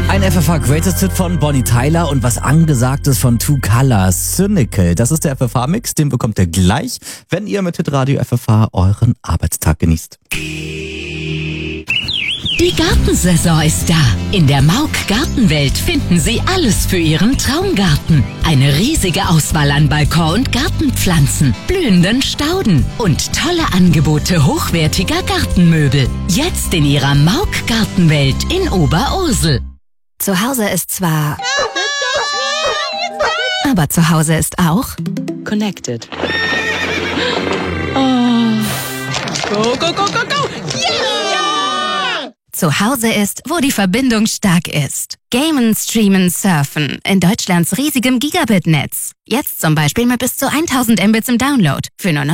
Ein FFH Greatest Hit von Bonnie Tyler und was Angesagtes von Two Colors, Cynical. Das ist der FFH-Mix, den bekommt ihr gleich, wenn ihr mit Hitradio FFH euren Arbeitstag genießt. Die Gartensaison ist da. In der Mauk Gartenwelt finden Sie alles für Ihren Traumgarten. Eine riesige Auswahl an Balkon- und Gartenpflanzen, blühenden Stauden und tolle Angebote hochwertiger Gartenmöbel. Jetzt in Ihrer Mauk Gartenwelt in Oberursel. Zu Hause ist zwar... Aber zu Hause ist auch... Connected. Go, go, go, go, go! Yeah! Zu Hause ist, wo die Verbindung stark ist. Gamen, Streamen, Surfen in Deutschlands riesigem Gigabit-Netz. Jetzt zum Beispiel mit bis zu 1000 Mbits im Download für nur